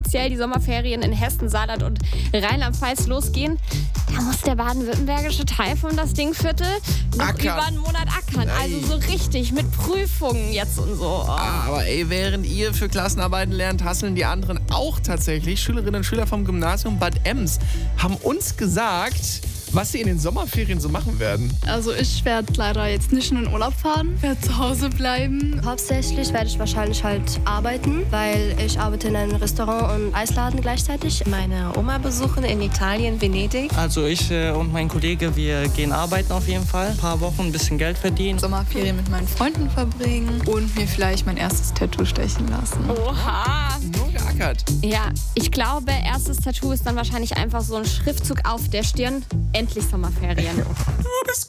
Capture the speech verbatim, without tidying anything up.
offiziell die Sommerferien in Hessen, Saarland und Rheinland-Pfalz losgehen, da muss der baden-württembergische Teil von das Dingviertel noch Ackern. über einen Monat ackern. Nein. Also so richtig mit Prüfungen jetzt und so. Oh. Ah, aber ey, während ihr für Klassenarbeiten lernt, hasseln die anderen auch tatsächlich. Schülerinnen und Schüler vom Gymnasium Bad Ems haben uns gesagt, was sie in den Sommerferien so machen werden. Also ich werde leider jetzt nicht in den Urlaub fahren, werde zu Hause bleiben. Hauptsächlich werde ich wahrscheinlich halt arbeiten, weil ich arbeite in einem Restaurant und Eisladen gleichzeitig. Meine Oma besuchen in Italien, Venedig. Also ich äh, und mein Kollege, wir gehen arbeiten auf jeden Fall. Ein paar Wochen, ein bisschen Geld verdienen. Sommerferien mit meinen Freunden verbringen und mir vielleicht mein erstes Tattoo stechen lassen. Oha. Nur geackert. Ja, ich glaube, erstes Tattoo ist dann wahrscheinlich einfach so ein Schriftzug auf der Stirn. Endlich Sommerferien. Du bist